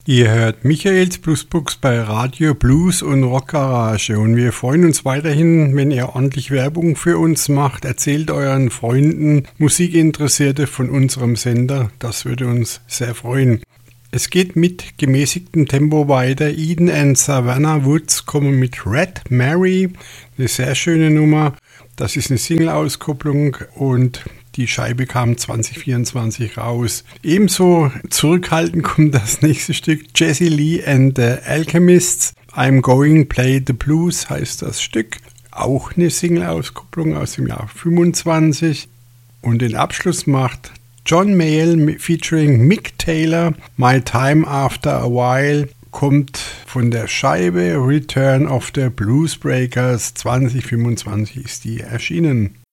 Ihr hört Michaels Bluesbox bei Radio Blues und Rock Garage und wir freuen uns weiterhin, wenn ihr ordentlich Werbung für uns macht. Erzählt euren Freunden, Musikinteressierte von unserem Sender, das würde uns sehr freuen. Es geht mit gemäßigtem Tempo weiter. Eden and Savannah Woods kommen mit Red Mary, eine sehr schöne Nummer. Das ist eine Single-Auskopplung und die Scheibe kam 2024 raus. Ebenso zurückhaltend kommt das nächste Stück. Jesse Lee and the Alchemists. I'm Going Play the Blues heißt das Stück. Auch eine Single-Auskopplung aus dem Jahr 25. Und den Abschluss macht John Mayall featuring Mick Taylor. My Time After a While kommt von der Scheibe Return of the Bluesbreakers. 2025 ist die erschienen.